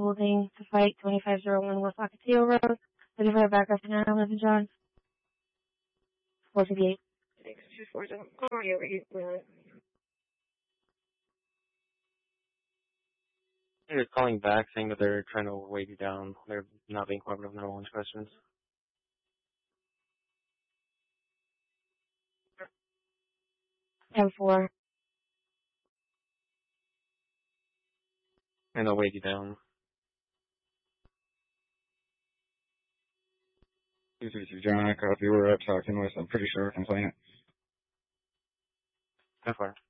holding to fight 2501 West Ocotillo Road. Looking for a backup now, Mr. John. 458. 6247. Already over here. They're calling back saying that they're trying to wait you down. They're not being cooperative with no one's questions. M4. And they'll wait you down. 232 John, I copy. We're up talking with, I'm pretty sure, a complainant. How far?